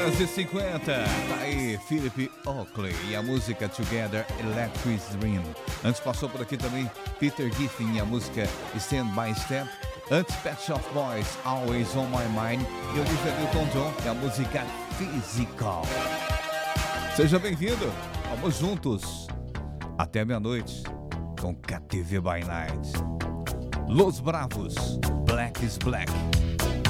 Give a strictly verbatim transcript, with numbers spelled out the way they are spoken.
horas e cinquenta. Tá aí, Philip Oakley e a música Together, Electric Dream. Antes passou por aqui também Peter Giffin e a música Stand By Step. Antes Pet Shop Boys, Always On My Mind. E Olivia Newton-John e a música Physical. Seja bem-vindo. Vamos juntos até meia-noite com K T V by Night. Los Bravos, Black is Black.